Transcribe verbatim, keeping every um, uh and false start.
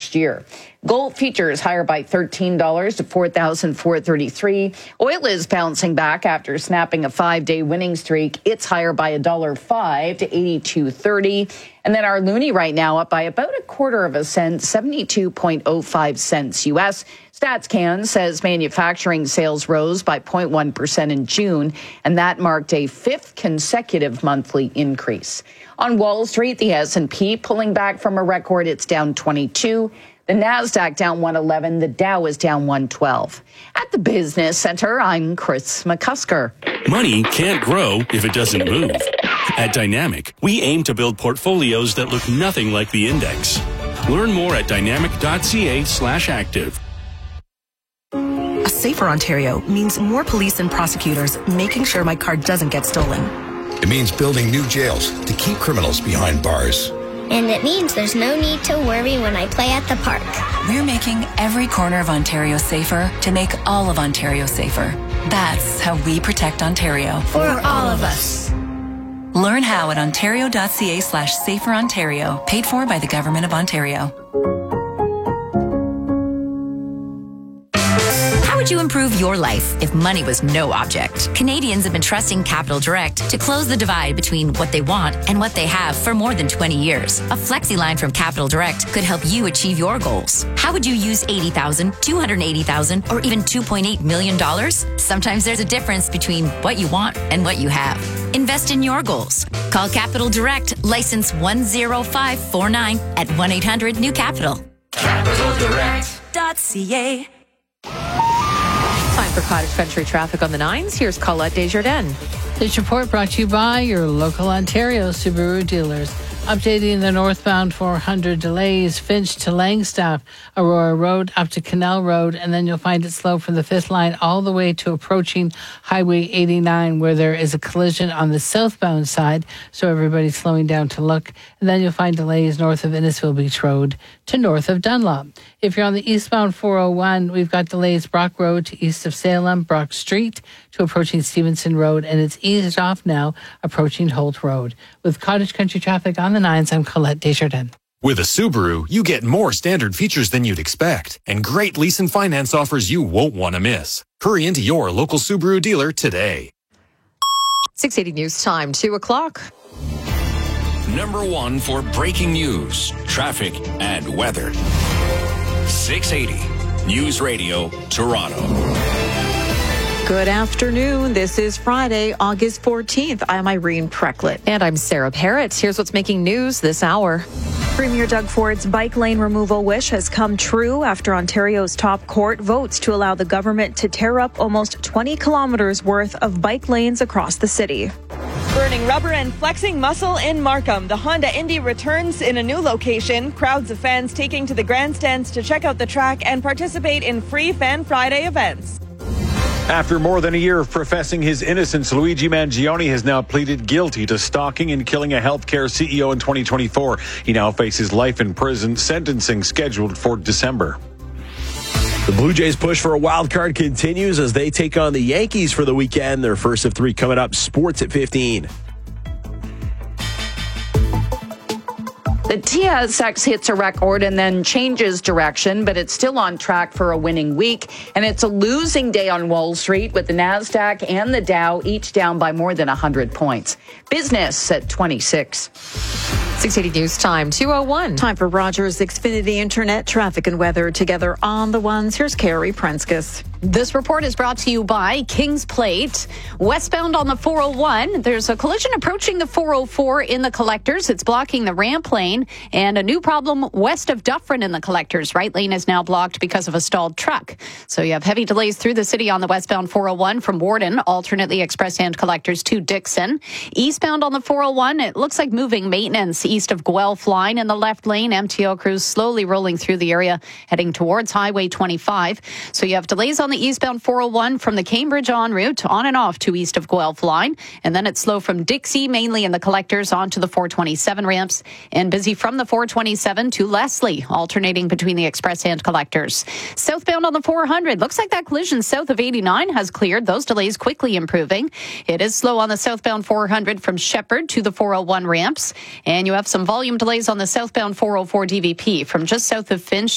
next year. Gold futures higher by thirteen dollars to four thousand four hundred thirty-three dollars. Oil is bouncing back after snapping a five-day winning streak. It's higher by one dollar five to eighty-two thirty. And then our loonie right now up by about a quarter of a cent, seventy-two point oh five cents U S. StatsCan says manufacturing sales rose by zero point one percent in June, and that marked a fifth consecutive monthly increase. On Wall Street, the S and P pulling back from a record. It's down twenty-two. The NASDAQ down one eleven. The Dow is down one twelve. At the Business Center, I'm Chris McCusker. Money can't grow if it doesn't move. At Dynamic, we aim to build portfolios that look nothing like the index. Learn more at dynamic.ca slash active. A safer Ontario means more police and prosecutors making sure my car doesn't get stolen. It means building new jails to keep criminals behind bars. And it means there's no need to worry when I play at the park. We're making every corner of Ontario safer to make all of Ontario safer. That's how we protect Ontario. For all of us. Learn how at ontario.ca slash safer Ontario. Paid for by the Government of Ontario. How would you improve your life if money was no object? Canadians have been trusting Capital Direct to close the divide between what they want and what they have for more than twenty years. A flexi line from Capital Direct could help you achieve your goals. How would you use eighty thousand dollars, two hundred eighty thousand dollars, or even two point eight million dollars? Sometimes there's a difference between what you want and what you have. Invest in your goals. Call Capital Direct, license one zero five four nine at one eight hundred new capital. capital direct dot c a. Time for Cottage Country traffic on the nines. Here's Colette Desjardins. This report brought to you by your local Ontario Subaru dealers. Updating the northbound four hundred delays, Finch to Langstaff, Aurora Road up to Canal Road, and then you'll find it slow from the fifth line all the way to approaching Highway eighty-nine, where there is a collision on the southbound side, so everybody's slowing down to look. And then you'll find delays north of Innisfil Beach Road to north of Dunlop. If you're on the eastbound four oh one, we've got delays Brock Road to east of Salem, Brock Street to approaching Stevenson Road, and it's eased off now approaching Holt Road. With Cottage Country traffic on the nines, I'm Colette Desjardins. With a Subaru, you get more standard features than you'd expect and great lease and finance offers you won't want to miss. Hurry into your local Subaru dealer today. six eighty News Time, two o'clock. Number one for breaking news, traffic, and weather. six eighty News Radio, Toronto. Good afternoon. This is Friday, August fourteenth. I'm Irene Precklett. And I'm Sarah Parrott. Here's what's making news this hour. Premier Doug Ford's bike lane removal wish has come true after Ontario's top court votes to allow the government to tear up almost twenty kilometers worth of bike lanes across the city. Burning rubber and flexing muscle in Markham. The Honda Indy returns in a new location. Crowds of fans taking to the grandstands to check out the track and participate in free Fan Friday events. After more than a year of professing his innocence, Luigi Mangione has now pleaded guilty to stalking and killing a healthcare C E O in twenty twenty-four. He now faces life in prison, sentencing scheduled for December. The Blue Jays' push for a wild card continues as they take on the Yankees for the weekend. Their first of three coming up. Sports at fifteen. The T S X hits a record and then changes direction, but it's still on track for a winning week. And it's a losing day on Wall Street with the NASDAQ and the Dow each down by more than one hundred points. Business at twenty-six. six eighty News Time, two oh one. Time for Rogers Xfinity Internet traffic and weather together on the ones. Here's Carrie Prenskus. This report is brought to you by Kings Plate. Westbound on the four oh one, there's a collision approaching the four oh four in the collectors. It's blocking the ramp lane. And a new problem west of Dufferin in the collectors. Right lane is now blocked because of a stalled truck. So you have heavy delays through the city on the westbound four oh one from Warden, alternately express and collectors to Dixon. Eastbound on the four oh one, it looks like moving maintenance east of Guelph line in the left lane. M T O crews slowly rolling through the area, heading towards Highway twenty-five. So you have delays on the eastbound four oh one from the Cambridge en route on and off to east of Guelph line. And then it's slow from Dixie, mainly in the collectors, onto the four twenty-seven ramps. And busy from the four twenty-seven to Leslie, alternating between the express and collectors. Southbound on the four hundred, looks like that collision south of eighty-nine has cleared. Those delays quickly improving. It is slow on the southbound four hundred from Shepherd to the four oh one ramps. And you have some volume delays on the southbound four oh four D V P from just south of Finch